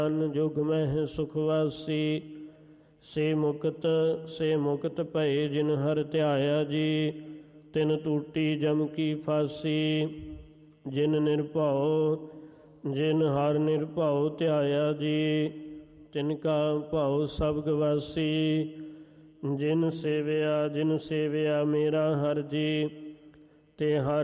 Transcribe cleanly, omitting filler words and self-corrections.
ਜੁਗ ਮਹਿ ਸੁਖ ਵਾਸੀ। ਸੇ ਮੁਕਤ ਭਏ ਜਿਨ ਹਰਿ ਧਿਆਇਆ ਜੀ। ਤਿਨ ਟੂਟੀ ਜਮ ਕੀ ਫਾਸੀ। ਜਿਨ ਹਰਿ ਨਿਰਭਉ ਧਿਆਇਆ ਜੀ। ਤਿਨ ਕਾ ਭਉ ਸਭ ਗਵਾਸੀ। ਜਿਨ ਸੇਵਿਆ ਮੇਰਾ ਹਰਿ ਜੀ। ਤੇ ਹਰਿ